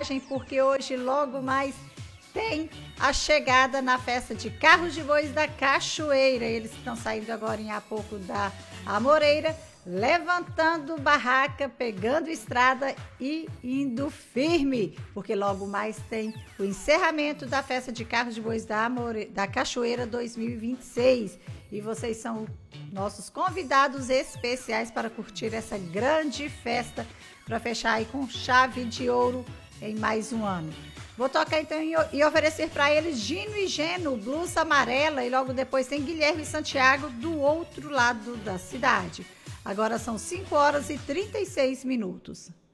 viagem, porque hoje logo mais tem a chegada na festa de Carros de Bois da Cachoeira. Eles estão saindo agora há pouco da Amoreira, levantando barraca, pegando estrada e indo firme, porque logo mais tem o encerramento da festa de Carros de Bois da Cachoeira 2026. E vocês são nossos convidados especiais para curtir essa grande festa, para fechar aí com chave de ouro em mais um ano. Vou tocar então e oferecer para eles Gino e Geno, blusa amarela, e logo depois tem Guilherme e Santiago do outro lado da cidade. Agora são 5 horas e 36 minutos.